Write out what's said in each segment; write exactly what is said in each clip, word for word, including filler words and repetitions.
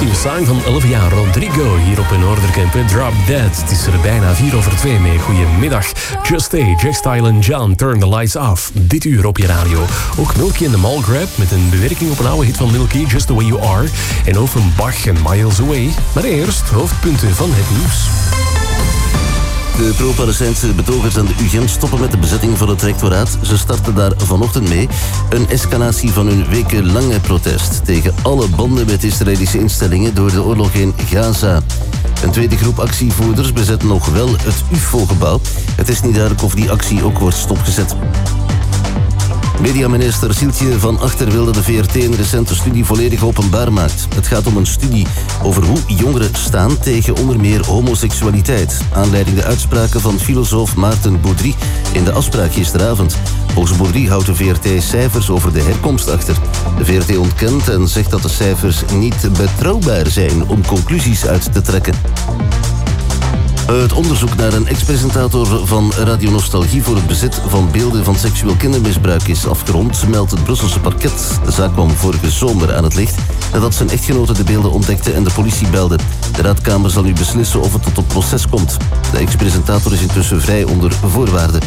Nieuwe sign van Olivia Rodrigo hier op een Noorderkempen. Drop Dead. Het is er bijna vier over twee mee. Goedemiddag. Just Stay, Jack Style en John, Turn the Lights Off. Dit uur op je radio. Ook Milky en de Mall Grab met een bewerking op een oude hit van Milky, Just the Way You Are. En Offenbach en Miles Away. Maar eerst hoofdpunten van het nieuws. De pro-Palestijnse betogers aan de U G M stoppen met de bezetting van het rectoraat. Ze starten daar vanochtend mee. Een escalatie van hun wekenlange protest tegen alle banden met Israëlische instellingen door de oorlog in Gaza. Een tweede groep actievoerders bezet nog wel het U F O-gebouw. Het is niet duidelijk of die actie ook wordt stopgezet. Mediaminister Sieltje van Achter wil dat de V R T een recente studie volledig openbaar maakt. Het gaat om een studie over hoe jongeren staan tegen onder meer homoseksualiteit. Aanleiding de uitspraken van filosoof Maarten Boudry in de afspraak gisteravond. Volgens Boudry houdt de V R T cijfers over de herkomst achter. De V R T ontkent en zegt dat de cijfers niet betrouwbaar zijn om conclusies uit te trekken. Het onderzoek naar een ex-presentator van Radio Nostalgie voor het bezit van beelden van seksueel kindermisbruik is afgerond, meldt het Brusselse parket. De zaak kwam vorige zomer aan het licht nadat zijn echtgenote de beelden ontdekte en de politie belde. De raadkamer zal nu beslissen of het tot een proces komt. De ex-presentator is intussen vrij onder voorwaarden.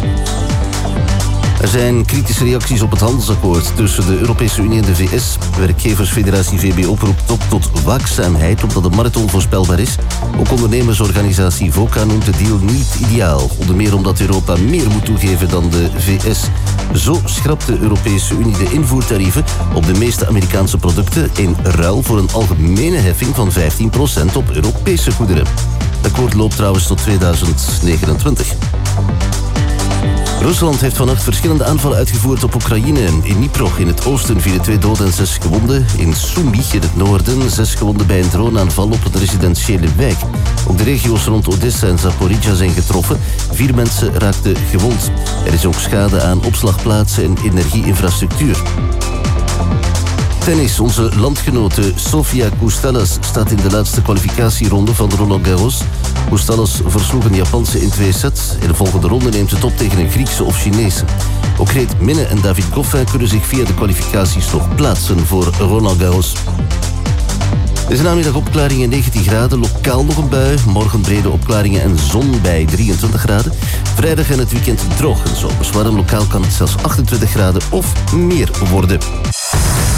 Er zijn kritische reacties op het handelsakkoord tussen de Europese Unie en de V S. Werkgeversfederatie V B oproept ook tot waakzaamheid omdat de markt onvoorspelbaar is. Ook ondernemersorganisatie VOCA noemt de deal niet ideaal. Onder meer omdat Europa meer moet toegeven dan de V S. Zo schrapt de Europese Unie de invoertarieven op de meeste Amerikaanse producten in ruil voor een algemene heffing van vijftien procent op Europese goederen. Het akkoord loopt trouwens tot tweeduizend negenentwintig. Rusland heeft vannacht verschillende aanvallen uitgevoerd op Oekraïne. In Dnipro in het oosten vielen twee doden en zes gewonden. In Sumy in het noorden zes gewonden bij een droneaanval op een residentiële wijk. Ook de regio's rond Odessa en Zaporizhia zijn getroffen. Vier mensen raakten gewond. Er is ook schade aan opslagplaatsen en energieinfrastructuur. Tennis. Onze landgenote Sofia Koutalas staat in de laatste kwalificatieronde van Roland Garros. Koutalas versloeg een Japanse in twee sets. In de volgende ronde neemt het op tegen een Griekse of Chinese. Ook Greet Minne en David Goffin kunnen zich via de kwalificaties nog plaatsen voor Roland Garros. Deze namiddag opklaringen negentien graden, lokaal nog een bui. Morgen brede opklaringen en zon bij drieëntwintig graden. Vrijdag en het weekend droog en zomers warm. Lokaal kan het zelfs achtentwintig graden of meer worden.